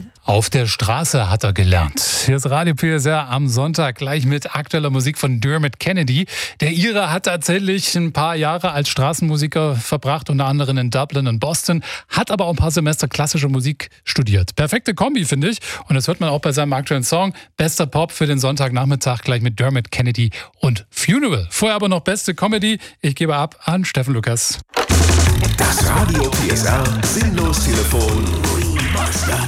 Auf der Straße hat er gelernt. Hier ist Radio PSR am Sonntag gleich mit aktueller Musik von Dermot Kennedy. Der Ire hat tatsächlich ein paar Jahre als Straßenmusiker verbracht, unter anderem in Dublin und Boston, hat aber auch ein paar Semester klassische Musik studiert. Perfekte Kombi, finde ich. Und das hört man auch bei seinem aktuellen Song. Bester Pop für den Sonntagnachmittag gleich mit Dermot Kennedy und Funeral. Vorher aber noch beste Comedy. Ich gebe ab an Steffen Lukas. Das Radio PSR Sinnlos-Telefon Remastered.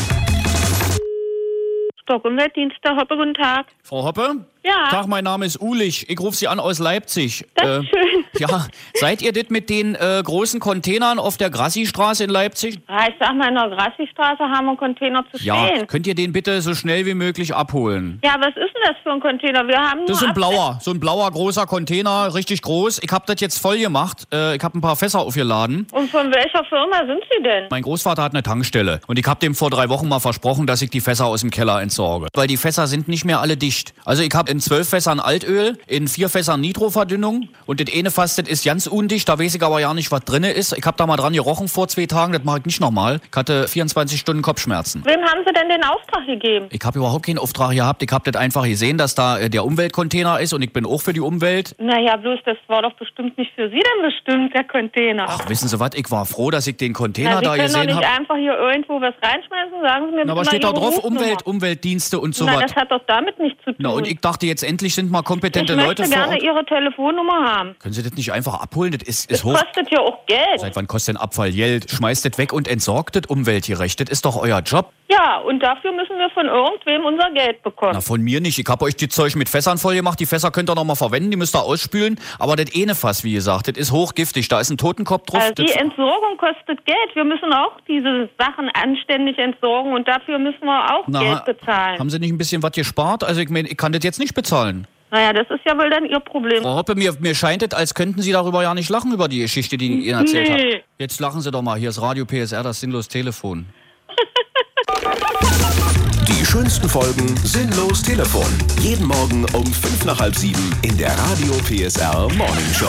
Umweltdienst, Hoppe, guten Tag. Frau Hoppe? Ja. Tag, mein Name ist Ulich. Ich rufe Sie an aus Leipzig. Das ist schön. Ja, seid ihr das mit den großen Containern auf der Grassi-Straße in Leipzig? Ja, ich sag mal, in der Grassi-Straße haben wir einen Container zu Ja, stehen. könnt ihr den bitte so schnell wie möglich abholen? Ja, was ist denn das für ein Container? Wir haben Das ist nur so ein blauer großer Container, richtig groß. Ich hab das jetzt voll gemacht. Ich hab ein paar Fässer aufgeladen. Und von welcher Firma sind Sie denn? Mein Großvater hat eine Tankstelle und ich hab dem vor 3 Wochen mal versprochen, dass ich die Fässer aus dem Keller entsorge. Weil die Fässer sind nicht mehr alle dicht. Also ich hab in 12 Fässern Altöl, in 4 Fässern Nitroverdünnung und das eine Fass, das ist ganz undicht, da weiß ich aber ja nicht, was drin ist. Ich hab da mal dran gerochen vor 2 Tagen, das mache ich nicht nochmal. Ich hatte 24 Stunden Kopfschmerzen. Wem haben Sie denn den Auftrag gegeben? Ich habe überhaupt keinen Auftrag gehabt, ich hab das einfach gesehen, dass da der Umweltcontainer ist und ich bin auch für die Umwelt. Naja, bloß das war doch bestimmt nicht für Sie denn bestimmt, der Container. Ach, wissen Sie was, ich war froh, dass ich den Container Sie da können doch gesehen nicht habe. einfach hier irgendwo was reinschmeißen, sagen Sie mir bitte Aber mal steht da Ihre drauf Rufnummer. Umweltdienste und so Na, was. das hat doch damit nichts zu tun. Na, und ich dachte, jetzt endlich sind mal kompetente ich Leute möchte vor gerne Ort. Ihre Telefonnummer haben. Können Sie das nicht einfach abholen? Das ist Das hoch. kostet ja auch Geld. Seit wann kostet denn Abfall Geld? Schmeißt das weg und entsorgt das umweltgerecht. Das ist doch euer Job. Ja, und dafür müssen wir von irgendwem unser Geld bekommen. Na, von mir nicht. Ich habe euch die Zeug mit Fässern voll gemacht. Die Fässer könnt ihr noch mal verwenden. Die müsst ihr ausspülen. Aber das eine Fass, wie gesagt, das ist hochgiftig. Da ist ein Totenkopf drauf. Also die Das- Entsorgung kostet Geld. Wir müssen auch diese Sachen anständig entsorgen und dafür müssen wir auch Geld bezahlen. Haben Sie nicht ein bisschen was gespart? Also ich meine, ich kann das jetzt nicht bezahlen. Naja, das ist ja wohl dann Ihr Problem. Frau Hoppe, mir scheint es, als könnten Sie darüber ja nicht lachen, über die Geschichte, die ich Ihnen erzählt Nee. habe. Jetzt lachen Sie doch mal. Hier ist Radio PSR, das Sinnlos-Telefon. Die schönsten Folgen Sinnlos-Telefon. Jeden Morgen um 5 nach halb 7 in der Radio PSR Morning Show.